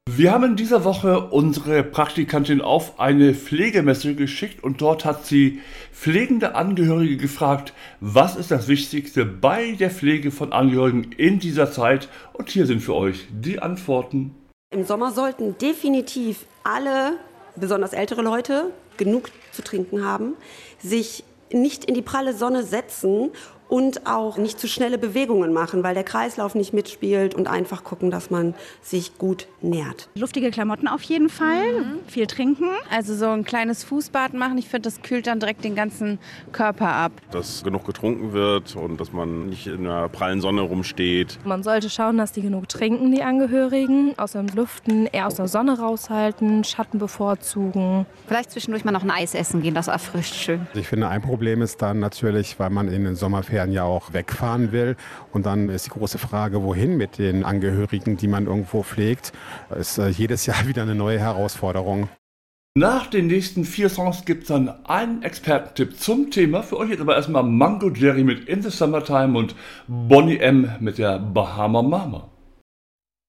Wir haben in dieser Woche unsere Praktikantin auf eine Pflegemesse geschickt und dort hat sie pflegende Angehörige gefragt, was ist das Wichtigste bei der Pflege von Angehörigen in dieser Zeit? Und hier sind für euch die Antworten. Im Sommer sollten definitiv alle, besonders ältere Leute, genug zu trinken haben, sich nicht in die pralle Sonne setzen und auch nicht zu schnelle Bewegungen machen, weil der Kreislauf nicht mitspielt und einfach gucken, dass man sich gut nährt. Luftige Klamotten auf jeden Fall, viel trinken. Also so ein kleines Fußbad machen, ich finde, das kühlt dann direkt den ganzen Körper ab. Dass genug getrunken wird und dass man nicht in der prallen Sonne rumsteht. Man sollte schauen, dass die genug trinken, die Angehörigen, außer dem Lüften, eher aus der Sonne raushalten, Schatten bevorzugen. Vielleicht zwischendurch mal noch ein Eis essen gehen, das erfrischt schön. Ich finde, ein Problem ist dann natürlich, weil man in den Sommerferien ja auch wegfahren will. Und dann ist die große Frage, wohin mit den Angehörigen, die man irgendwo pflegt. Das ist jedes Jahr wieder eine neue Herausforderung. Nach den nächsten 4 Songs gibt es dann einen Expertentipp zum Thema. Für euch jetzt aber erstmal Mango Jerry mit In the Summertime und Boney M mit der Bahama Mama.